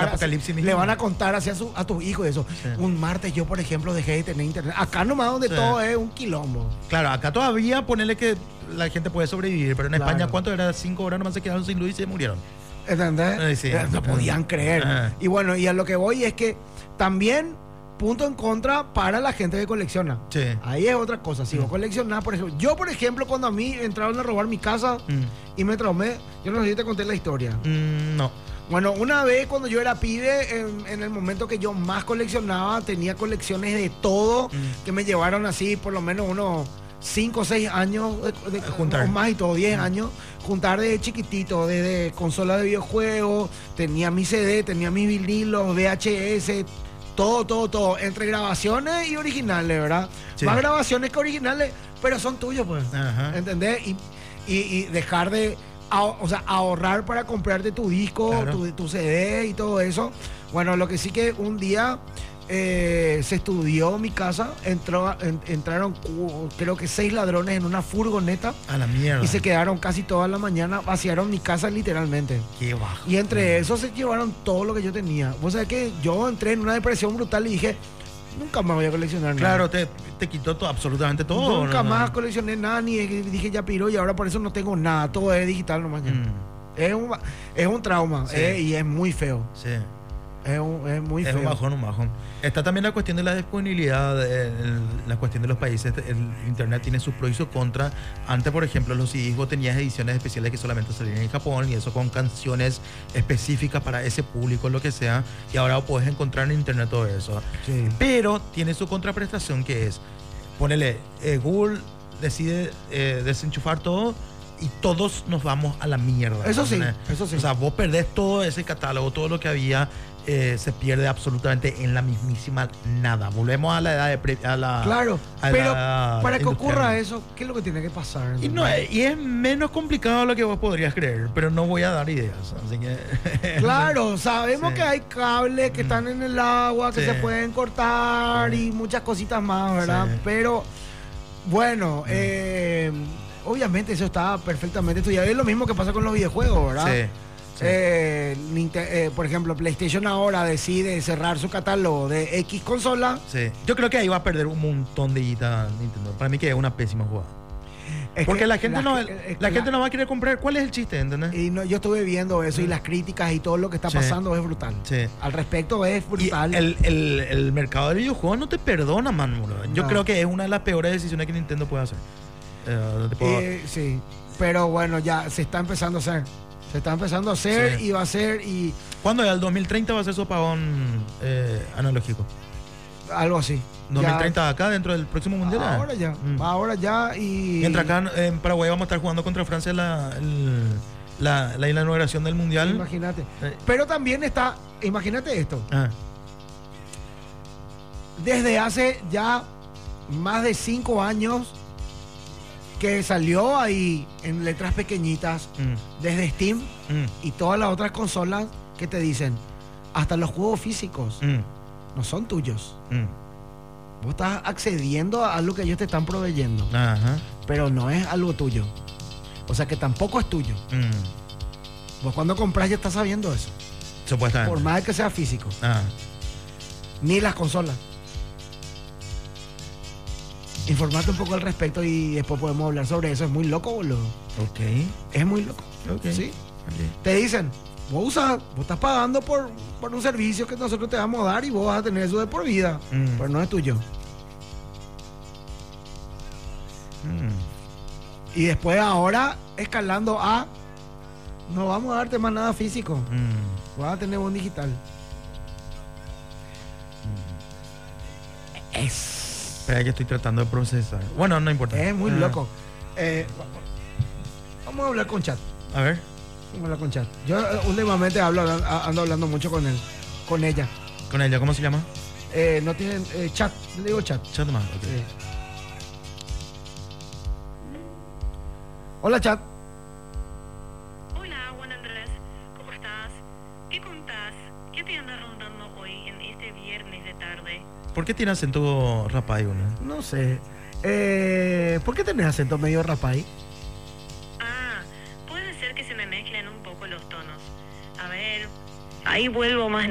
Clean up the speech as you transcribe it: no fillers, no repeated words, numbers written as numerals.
apocalipsis mismo. Le van a contar hacia a tus hijos eso. Sí. Un martes yo, por ejemplo, dejé de tener internet. Acá nomás donde Sí. todo es un quilombo. Claro, acá todavía ponerle que la gente puede sobrevivir, pero en Claro. España, ¿cuánto era? 5 horas nomás se quedaron sin luz y se murieron. ¿Entendés? Sí. No podían creer. Ah. Y bueno, y a lo que voy es que también punto en contra para la gente que colecciona. Sí. Ahí es otra cosa. Si vos coleccionás, por ejemplo, yo, por ejemplo, cuando a mí entraron a robar mi casa y me traumé, yo no sé si te conté la historia. No. Bueno, una vez cuando yo era pibe, en el momento que yo más coleccionaba, tenía colecciones de todo que me llevaron así por lo menos unos 5 o 6 años de Juntar. o más y todo, 10 años, juntar desde chiquitito, desde consola de videojuegos, tenía mi CD, tenía mis vinilos, VHS, todo, entre grabaciones y originales, ¿verdad? Sí. Más grabaciones que originales, pero son tuyos, pues. Ajá. ¿Entendés? Y dejar de ahorrar para comprarte tu disco, Claro. tu CD y todo eso. Bueno, lo que sí que un día se estudió mi casa, entraron creo que 6 ladrones en una furgoneta A la mierda. y se quedaron casi toda la mañana, vaciaron mi casa literalmente. Qué bajo. Y entre eso se llevaron todo lo que yo tenía. Vos sabés que yo entré en una depresión brutal y dije, nunca más voy a coleccionar nada. Claro, te quitó absolutamente todo. Nunca ¿no? más coleccioné nada, ni dije ya piró y ahora por eso no tengo nada, todo es digital nomás. Ya. Es un trauma, Sí. y es muy feo. Sí. Es muy Es feo. un bajón. Está también la cuestión de la disponibilidad, la cuestión de los países. El internet tiene sus pros y sus contras. Antes, por ejemplo, los CDs vos tenías ediciones especiales que solamente salían en Japón y eso con canciones específicas para ese público, lo que sea. Y ahora podés encontrar en internet todo eso. Sí. Pero tiene su contraprestación que es, ponele, Google decide desenchufar todo y todos nos vamos a la mierda. Eso sí, ¿entendés? eso sí. O sea, vos perdés todo ese catálogo, todo lo que había, se pierde absolutamente en la mismísima nada. Volvemos a la edad de... Claro, pero para que ocurra eso, ¿qué es lo que tiene que pasar? Y, no, y es menos complicado de lo que vos podrías creer, pero no voy a dar ideas. Así que... Claro, sabemos Sí. que hay cables que están en el agua, que Sí. se pueden cortar Sí. y muchas cositas más, ¿verdad? Sí. Pero, bueno, obviamente eso está perfectamente estudiado. Es lo mismo que pasa con los videojuegos, ¿verdad? Sí. Sí. Por ejemplo, PlayStation ahora decide cerrar su catálogo de X consola. Sí. Yo creo que ahí va a perder un montón de guita Nintendo. Para mí que es una pésima jugada. Es Porque que la gente la no va a querer comprar. ¿Cuál es el chiste? ¿Entendés? Y no, yo estuve viendo eso y las críticas y todo lo que está Sí. pasando es brutal. Sí. Al respecto es Y brutal. el mercado del videojuego no te perdona, man, bro. Yo No. creo que es una de las peores decisiones que Nintendo puede hacer. Sí, pero bueno, ya se está empezando a hacer. Se está empezando a hacer Sí. y va a ser y ¿Cuándo? El 2030 va a ser su apagón analógico. algo así. 2030 acá, dentro del próximo mundial. Ahora ya, ahora ya y... Mientras acá en Paraguay vamos a estar jugando contra Francia la inauguración del mundial. Imagínate. Pero también está, imagínate esto, Ah, desde hace ya más de 5 años que salió ahí en letras pequeñitas desde Steam y todas las otras consolas que te dicen, hasta los juegos físicos no son tuyos. Vos estás accediendo a algo que ellos te están proveyendo, Ajá. pero no es algo tuyo. O sea que tampoco es tuyo. Vos cuando compras ya estás sabiendo eso. Supuestamente. Por más que sea físico. Ah. Ni las consolas. Informate un poco al respecto y después podemos hablar sobre eso. Es muy loco, boludo. Ok. Es muy loco. Ok. ¿Sí? Ok. Te dicen, vos estás pagando por un servicio que nosotros te vamos a dar y vos vas a tener eso de por vida. Pero no es tuyo. Y después ahora escalando a no vamos a darte más nada físico. Vas a tener un digital. Espera que estoy tratando de procesar. Bueno, no importa. Es muy loco. Vamos a hablar con chat. A ver. Vamos a hablar con chat. Yo últimamente ando hablando mucho con él. Con ella. Con ella, ¿cómo se llama? No tienen chat. Le digo chat. Chatman. Ok. Sí. Hola, chat. Hola, Juan Andrés. ¿Cómo estás? ¿Qué contás? ¿Qué te anda rondando hoy en este viernes de tarde? ¿Por qué tiene acento rapayo, no? No sé. ¿Por qué tenés acento medio rapay? Ah, puede ser que se me mezclen un poco los tonos. A ver, ahí vuelvo más